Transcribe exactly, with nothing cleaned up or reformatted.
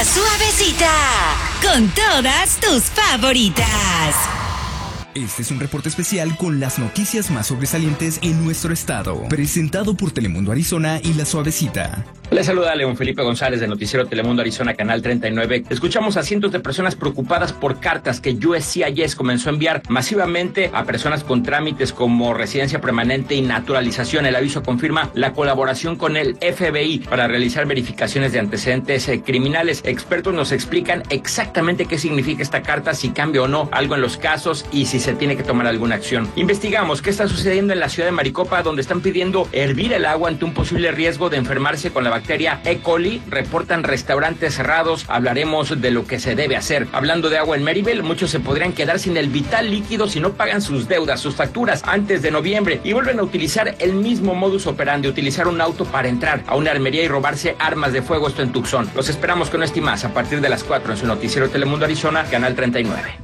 La Suavecita, con todas tus favoritas. Este es un reporte especial con las noticias más sobresalientes en nuestro estado, presentado por Telemundo Arizona y La Suavecita. Les saluda León Felipe González del noticiero Telemundo Arizona, Canal treinta y nueve. Escuchamos a cientos de personas preocupadas por cartas que U S C I S comenzó a enviar masivamente a personas con trámites como residencia permanente y naturalización. El aviso confirma la colaboración con el F B I para realizar verificaciones de antecedentes eh, criminales. Expertos nos explican exactamente qué significa esta carta, si cambia o no algo en los casos y si se tiene que tomar alguna acción. Investigamos qué está sucediendo en la ciudad de Maricopa, donde están pidiendo hervir el agua ante un posible riesgo de enfermarse con la bacteria E. coli. Reportan restaurantes cerrados. Hablaremos de lo que se debe hacer. Hablando de agua en Maryville, muchos se podrían quedar sin el vital líquido si no pagan sus deudas, sus facturas antes de noviembre, y vuelven a utilizar el mismo modus operandi, utilizar un auto para entrar a una armería y robarse armas de fuego, esto en Tucson. Los esperamos con esto y más a partir de las cuatro en su noticiero Telemundo Arizona, Canal treinta y nueve.